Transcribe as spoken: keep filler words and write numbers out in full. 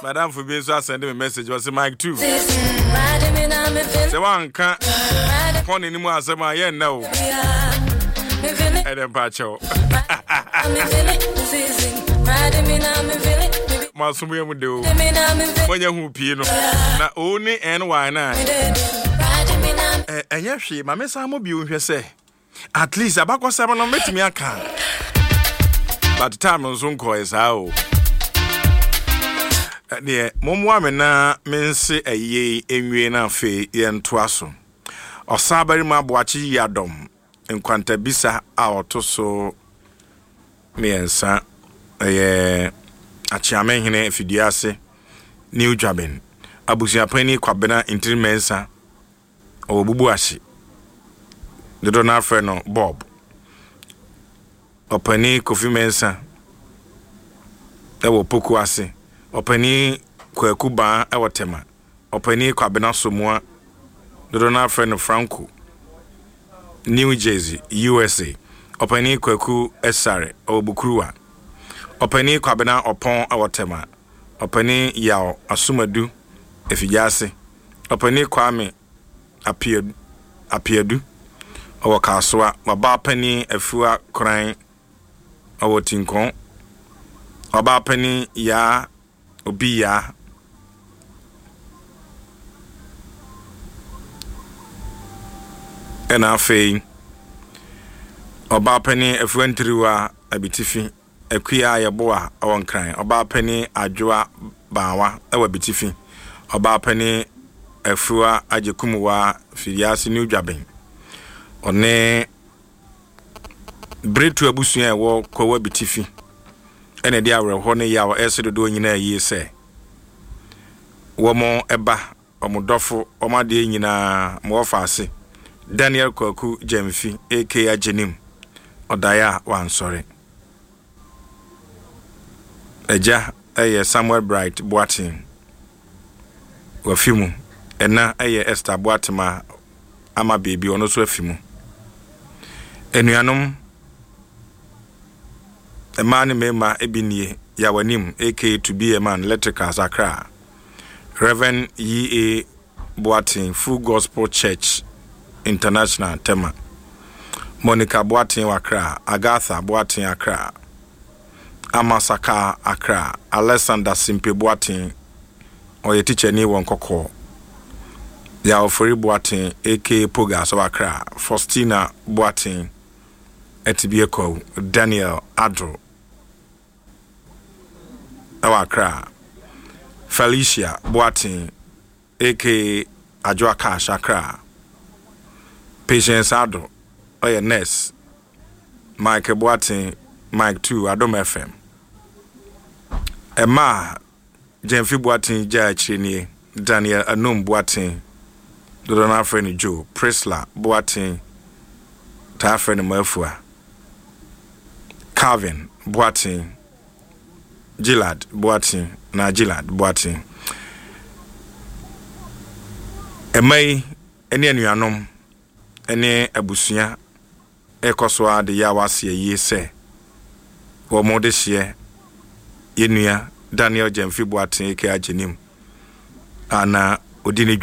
Madam for being so send me message was Mike too. Say one can phone anymore as my yeah no. And then pacho. Masumia mu do. Monya hu pie no. Na oni N Y na. Eh enya hwe ma me sa mo bi ohwe se. At least abakwa no metimi aka. But time on zone ko is how. Ne momwa me na mense eye enwie na fe ye ntoa so. Osabari ma boachi yadom. Enkwanta bisa a otoso miensa eye achiame hene fidiase new jabin abusiapani kwabena intiri mensa obubu ashi dodo na afre no Bob opani Kofi Mensa ewo poku ase opani Kwaku Ba ewo Tema opani kwabena Somua dodo na afre no Franco New Jersey U S A opani Kwaku Esare Obukruwa opani kwabena Opon ewo Tema opani Yao Asumadu efijase opani Kwame Apiedu Apiedu owo Kaswa baba pani afua kran owo Tinkon baba pani ya obi ya ena afei oba pani afua ntiriwa abitifi akuya yeboa awon kran oba pani adwoa bawa ewa bitifi oba pani afua agekumuwa filiasi new jabin one bretu abusua ewo kowa bitifi ene dia awerho ne yawo ese dodo nyina yi se wo mo eba omodofo omade nyina mo ofase Daniel Kwaku Jemfi aka Ajenim odaya wansore eja eye Samuel Bright Boatin wafimu ena eye Esther Boatima ama baby ono so afimu enuanom a man mema ebinie yawanim aka to be a man electrical Accra Reverend E A Boatin Full Gospel Church International Tema Monica Boatin Accra Agatha Boatin Accra Amasaka Accra Alexander Simpe Boatin oye teacher ni won kokko ya ofori Boatin aka Poga so Accra Faustina Boatin Etibieko Daniel Adro Awa Accra Felicia Boatin aka Ajoaka Shakra Patience Adro oye Ness Mike Boatin Mike two Adom F M Emma Jemfi Boatin ja chini Daniel Anum Boatin dodo na friend Joe Prisla Boatin ta friend Mafua Calvin Boatin Gillard Boatin na Gillard Boatin Emai ene anuanom ene abusua ekoso de yawase yi se wo mo de hye yenua Daniel Jemfi Boatin eke Ajenim ana odini